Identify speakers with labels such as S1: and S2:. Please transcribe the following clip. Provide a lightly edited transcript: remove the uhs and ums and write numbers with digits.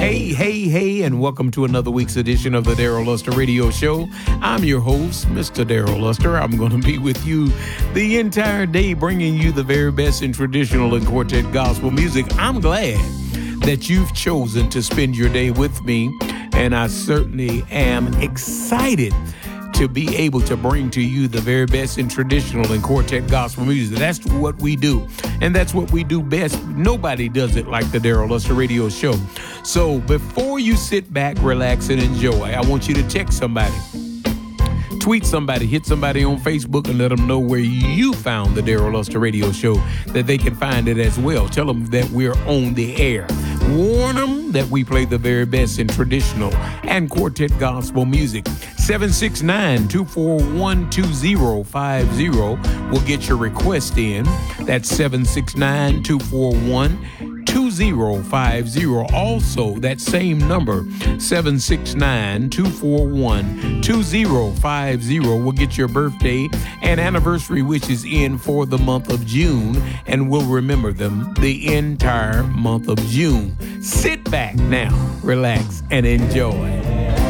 S1: Hey, and welcome to another week's edition of the Daryl Luster Radio Show. I'm your host, Mr. Daryl Luster. I'm going to be with you the entire day, bringing you the very best in traditional and quartet gospel music. I'm glad that you've chosen to spend your day with me, and I certainly am excited to be able to bring to you the very best in traditional and quartet gospel music. That's what we do, and that's what we do best. Nobody does it like the Daryl Luster Radio Show. So before you sit back, relax, and enjoy, I want you to text somebody, tweet somebody, hit somebody on Facebook, and let them know where you found the Daryl Luster Radio Show, that they can find it as well. Tell them that we're on the air. Warn them that we play the very best in traditional and quartet gospel music. 769-241-2050 will get your request in. That's 769-241-2050. Also, that same number, 769-241-2050, will get your birthday and anniversary wishes in for the month of June, and we'll remember them the entire month of June. Sit back now, relax, and enjoy.